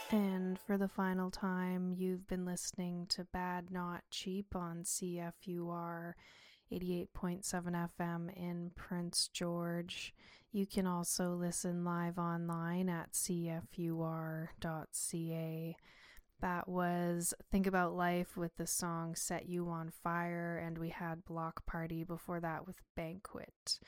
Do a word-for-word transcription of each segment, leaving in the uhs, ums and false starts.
And for the final time, you've been listening to Bad Not Cheap on C F U R eighty-eight point seven F M in Prince George. You can also listen live online at c f u r dot c a. That was Think About Life with the song Set You on Fire, and we had Block Party before that with Banquet.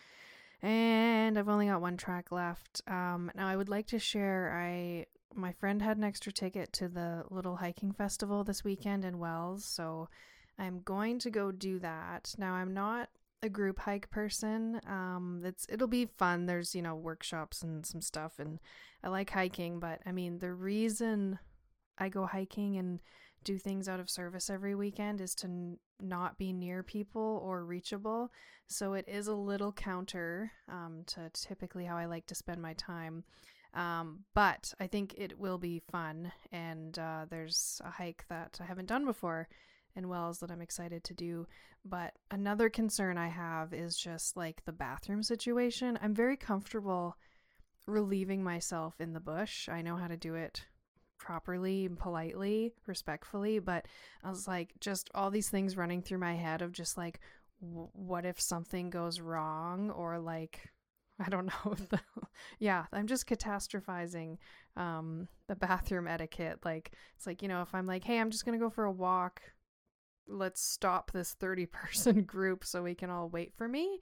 And I've only got one track left. Um, now I would like to share, I my friend had an extra ticket to the Little Hiking Festival this weekend in Wells, so I'm going to go do that. Now I'm not a group hike person. Um, it's it'll be fun. There's, you know, workshops and some stuff, and I like hiking, but I mean, the reason I go hiking and do things out of service every weekend is to n- not be near people or reachable. So it is a little counter um, to typically how I like to spend my time. Um, but I think it will be fun. And uh, there's a hike that I haven't done before in Wells that I'm excited to do. But another concern I have is just like the bathroom situation. I'm very comfortable relieving myself in the bush. I know how to do it properly and politely, respectfully, but I was like, just all these things running through my head of just like, w- what if something goes wrong, or like, I don't know. The, yeah, I'm just catastrophizing um, the bathroom etiquette. Like, it's like, you know, if I'm like, hey, I'm just going to go for a walk, let's stop this thirty person group so we can all wait for me.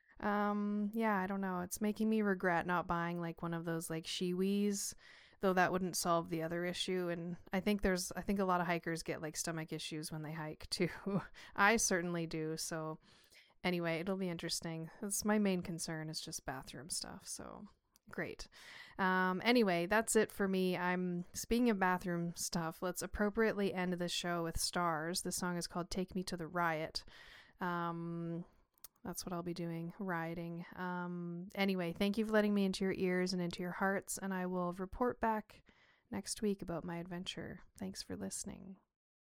Um, yeah, I don't know. It's making me regret not buying like one of those like Shiwis, though that wouldn't solve the other issue. And I think there's, I think a lot of hikers get like stomach issues when they hike too. I certainly do. So anyway, it'll be interesting. That's my main concern, is just bathroom stuff. So great. Um, anyway, that's it for me. I'm speaking of bathroom stuff. Let's appropriately end the show with Stars. The song is called Take Me to the Riot. Um, That's what I'll be doing, rioting. Um, anyway, thank you for letting me into your ears and into your hearts, and I will report back next week about my adventure. Thanks for listening.